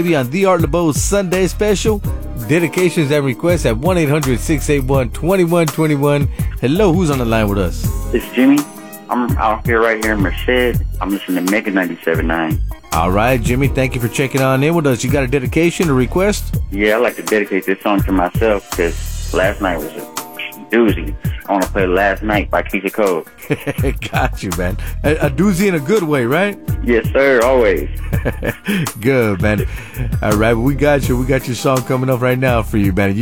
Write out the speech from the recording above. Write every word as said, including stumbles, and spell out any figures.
on The Art LeBeau Sunday Special. Dedications and requests at one eight hundred six eight one two one two one. Hello, who's on the line with us? It's Jimmy. I'm out here right here in Merced. I'm listening to Mega ninety-seven point nine. All right, Jimmy, thank you for checking on in with us. You got a dedication, a request? Yeah, I'd like to dedicate this song to myself because last night was a doozy. I want to play Last Night by Keisha Cole. Got you, man. A, a doozy in a good way, right? Yes, sir, always. Good, man. All right, we got you. We got your song coming up right now for you, man. You